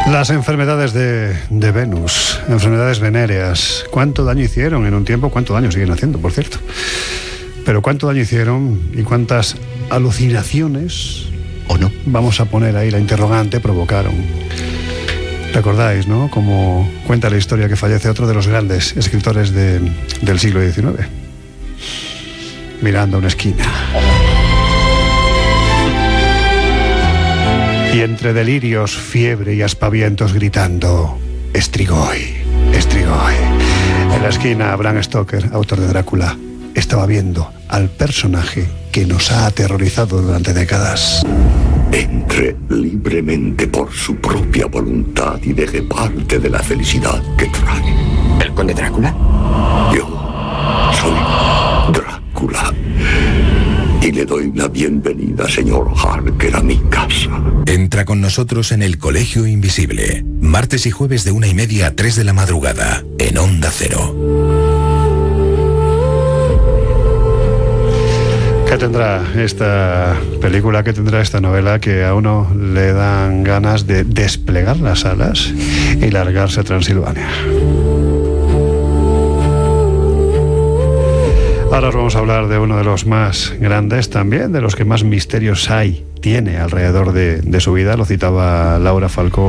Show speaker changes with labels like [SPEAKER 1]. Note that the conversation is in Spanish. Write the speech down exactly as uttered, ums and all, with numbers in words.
[SPEAKER 1] Las enfermedades de, de Venus, enfermedades venéreas, ¿cuánto daño hicieron en un tiempo? ¿Cuánto daño siguen haciendo, por cierto? Pero ¿cuánto daño hicieron y cuántas alucinaciones, o no, vamos a poner ahí la interrogante, provocaron? Recordáis, ¿no?, como cuenta la historia que fallece otro de los grandes escritores de, del siglo diecinueve, mirando a una esquina. Y entre delirios, fiebre y aspavientos gritando: Strigoi, Strigoi. En la esquina, Bram Stoker, autor de Drácula, estaba viendo al personaje que nos ha aterrorizado durante décadas.
[SPEAKER 2] Entre libremente por su propia voluntad y deje parte de la felicidad que trae.
[SPEAKER 3] ¿El conde Drácula?
[SPEAKER 2] Yo soy Drácula. Y le doy la bienvenida, señor Harker, a mi casa.
[SPEAKER 4] Entra con nosotros en El Colegio Invisible. Martes y jueves de una y media a tres de la madrugada. En Onda Cero.
[SPEAKER 1] ¿Qué tendrá esta película, qué tendrá esta novela que a uno le dan ganas de desplegar las alas y largarse a Transilvania? Ahora os vamos a hablar de uno de los más grandes también, de los que más misterios hay, tiene alrededor de, de su vida. Lo citaba Laura Falcó